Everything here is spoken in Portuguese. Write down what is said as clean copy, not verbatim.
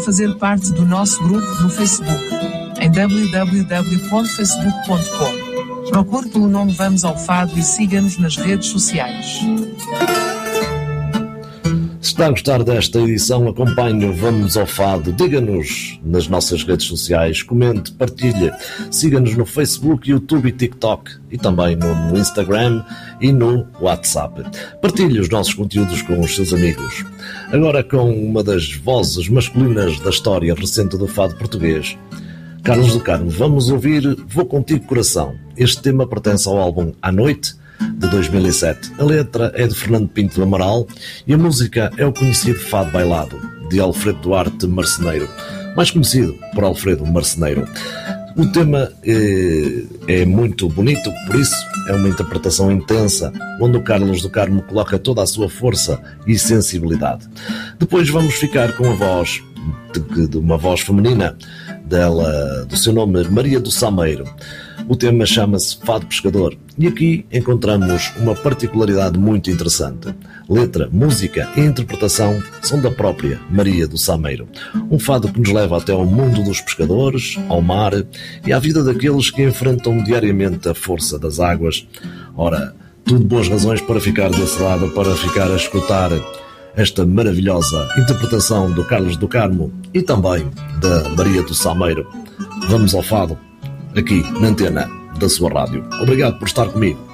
fazer parte do nosso grupo no Facebook, em www.facebook.com. Procure pelo nome Vamos ao Fado e siga-nos nas redes sociais. Se está a gostar desta edição, acompanhe o Vamos ao Fado, diga-nos nas nossas redes sociais, comente, partilhe, siga-nos no Facebook, YouTube e TikTok e também no Instagram e no WhatsApp. Partilhe os nossos conteúdos com os seus amigos. Agora com uma das vozes masculinas da história recente do fado português, Carlos do Carmo, vamos ouvir Vou Contigo Coração. Este tema pertence ao álbum À Noite, de 2007. A letra é de Fernando Pinto do Amaral e a música é o conhecido Fado Bailado, de Alfredo Duarte Marceneiro, mais conhecido por Alfredo Marceneiro. O tema é muito bonito, por isso é uma interpretação intensa, onde o Carlos do Carmo coloca toda a sua força e sensibilidade. Depois vamos ficar com a voz, de uma voz feminina, do seu nome Maria do Sameiro. O tema chama-se Fado Pescador e aqui encontramos uma particularidade muito interessante. Letra, música e interpretação são da própria Maria do Sameiro. Um fado que nos leva até ao mundo dos pescadores, ao mar e à vida daqueles que enfrentam diariamente a força das águas. Ora, tudo boas razões para ficar desse lado, para ficar a escutar esta maravilhosa interpretação do Carlos do Carmo e também da Maria do Sameiro. Vamos ao fado, aqui na antena da sua rádio. Obrigado por estar comigo.